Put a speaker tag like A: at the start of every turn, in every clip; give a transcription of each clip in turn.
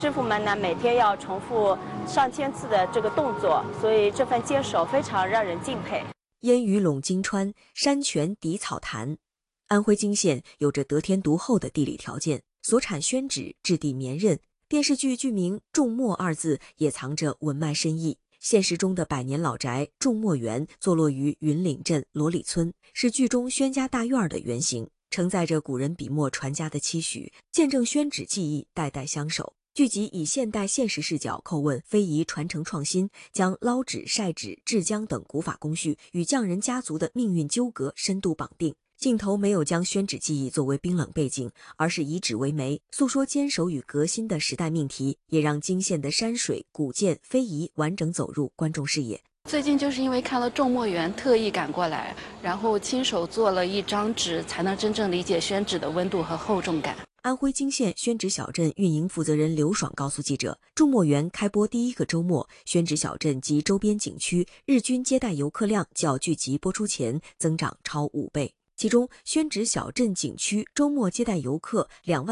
A: 师傅们呢，每天要重复上千次的这个动作，所以这份坚守非常让人敬佩。
B: 烟雨陇荆川，山泉底草坛。安徽泾县有着得天独厚的地理条件，所产宣纸质地绵韧。电视剧剧名“种墨”二字也藏着文脉深意。现实中的百年老宅种墨园坐落于云岭镇罗里村，是剧中宣家大院的原型，承载着古人笔墨传家的期许，见证宣纸技艺代代相守。剧集以现代现实视角叩问非遗传承创新，将捞纸、晒纸、制浆等古法工序与匠人家族的命运纠葛深度绑定。镜头没有将宣纸技艺作为冰冷背景，而是以纸为媒，诉说坚守与革新的时代命题，也让泾县的山水、古建、非遗完整走入观众视野。
C: 最近就是因为看了种墨园，特意赶过来，然后亲手做了一张纸，才能真正理解宣纸的温度和厚重感。
B: 安徽泾县宣纸小镇运营负责人刘爽告诉记者，种墨园开播第一个周末，宣纸小镇及周边景区日均接待游客量较剧集播出前增长超5倍。其中，宣纸小镇景区周末接待游客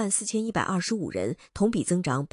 B: 24125人，同比增长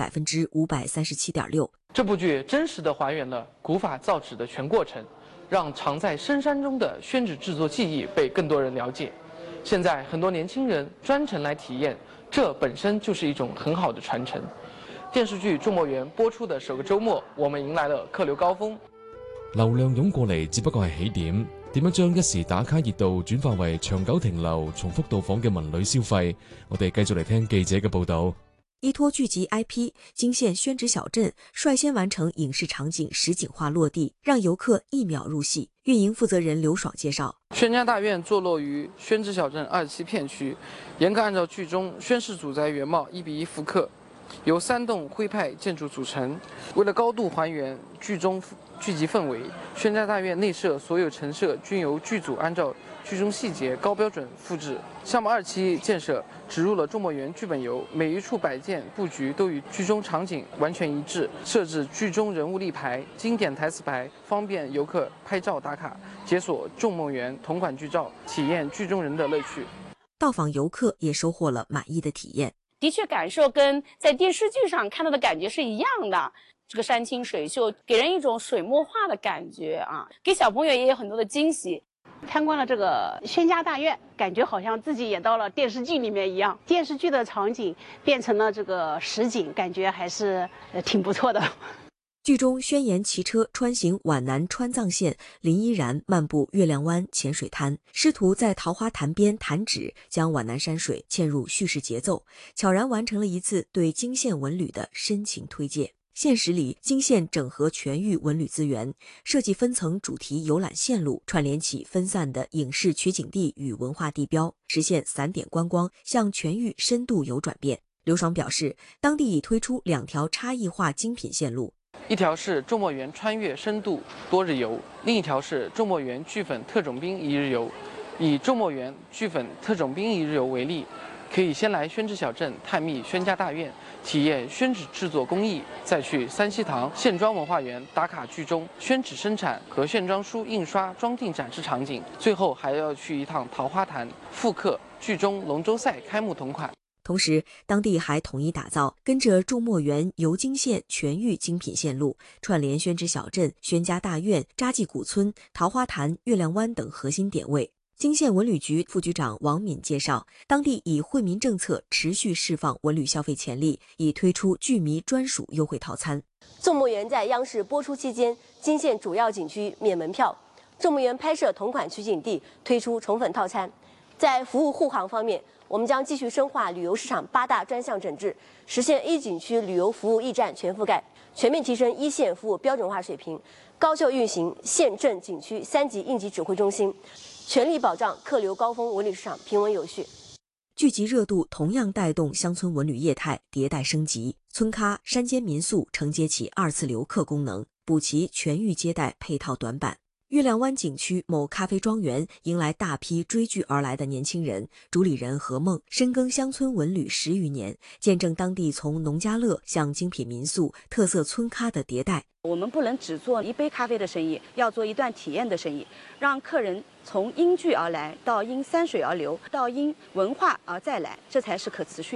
B: 537.6%。
D: 这部剧真实地还原了古法造纸的全过程，让藏在深山中的宣纸制作技艺被更多人了解。现在很多年轻人专程来体验，这本身就是一种很好的传承。电視劇《種墨園》播出的首個周末，我們迎來了客流高峰。
E: 流量湧過嚟只不過係起點，點樣將一時打卡熱度轉化為長久停留、重複到訪嘅文旅消費？我哋繼續嚟聽記者嘅報導。
B: 依托劇集 IP， 泾縣宣紙小鎮率先完成影視場景實景化落地，讓遊客一秒入戲。運營負責人劉爽介紹，
D: 宣家大院坐落於宣紙小鎮27片區，嚴格按照劇中宣氏祖宅原貌1比1復刻，由3棟徽派建築組成。為了高度還原劇中劇集氛圍，宣家大院內設所有陳設均由劇組按照劇中細節高標準複製。項目2期建設植入了種墨園劇本遊，每一處擺件佈局都與劇中場景完全一致，設置劇中人物立牌、經典台詞牌，方便遊客拍照打卡，解鎖種墨園同款劇照，體驗劇中人的樂趣。
B: 到訪遊客也收穫了滿意的體驗，
A: 的確感受跟在電視劇上看到的感覺是一樣的。這個山清水秀，給人一種水墨畫的感覺啊，給小朋友也有很多的驚喜。
F: 參觀了這個宣家大院，感覺好像自己也到了電視劇裡面一樣，電視劇的場景變成了這個實景，感覺還是挺不錯的。
B: 劇中宣言騎車穿行皖南川藏線，林依然漫步月亮灣淺水灘，師徒在桃花潭邊彈紙，將皖南山水嵌入敘事節奏，悄然完成了一次對泾縣文旅的深情推介。現實裡，泾縣整合全域文旅資源，設計分層主題遊覽線路，串聯起分散的影視取景地與文化地標，實現散點觀光向全域深度遊轉變。劉爽表示，當地已推出2條差異化精品線路，
D: 一條是種墨園穿越深度多日遊，另一條是種墨園劇粉特種兵1日遊。以種墨園劇粉特種兵1日遊為例，可以先來宣紙小鎮探秘宣家大院，體驗宣紙製作工藝，再去三希堂線裝文化園打卡劇中宣紙生產和線裝書印刷裝訂展示場景，最後還要去一趟桃花潭復刻劇中龍舟賽開幕同款。
B: 同時，當地還統一打造跟着種墨園遊泾縣全域精品線路，串聯宣紙小鎮、宣家大院、扎記古村、桃花潭、月亮灣等核心點位。泾縣文旅局副局長王敏介紹，當地以惠民政策持續釋放文旅消費潛力，已推出劇迷專屬優惠套餐。
G: 種墨園在央視播出期間，泾縣主要景區免門票。種墨園拍攝同款取景地推出寵粉套餐。在服務護航方面，我們將繼續深化旅遊市場8大專項整治，實現一景區旅遊服務驛站全覆蓋，全面提升一線服務標準化水平，高效運行縣鎮景區3級應急指揮中心，全力保障客流高峰文旅市場平穩有序。
B: 劇集熱度同樣帶動鄉村文旅業態迭代升級，村咖、山間民宿承接起2次留客功能，補齊全域接待配套短板。月亮灣景區某咖啡莊園迎來大批追劇而來的年輕人，主理人何夢深耕鄉村文旅10餘年，見證當地從農家樂向精品民宿、特色村咖的迭代。
A: 我們不能只做一杯咖啡的生意，要做一段體驗的生意，讓客人從因劇而來，到因山水而流，到因文化而再來，這才是可持續的。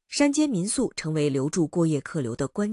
B: 山间民宿成为留住过夜客流的关键。